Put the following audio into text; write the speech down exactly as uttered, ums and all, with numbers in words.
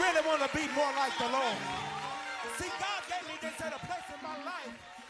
really want to be more like the Lord. See, God gave me this at a place in my life